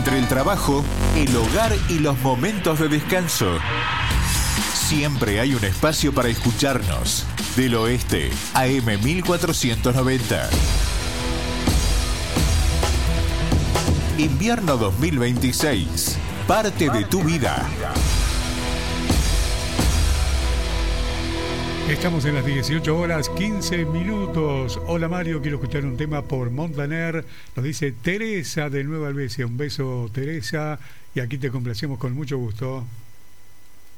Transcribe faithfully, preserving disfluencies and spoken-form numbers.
Entre el trabajo, el hogar y los momentos de descanso, siempre hay un espacio para escucharnos. Del Oeste, A M mil cuatrocientos noventa. Invierno dos mil veintiséis. Parte de tu vida. Estamos en las dieciocho horas quince minutos. Hola Mario, quiero escuchar un tema por Montaner. Nos dice Teresa de Nueva Albesia. Un beso, Teresa, y aquí te complacemos con mucho gusto.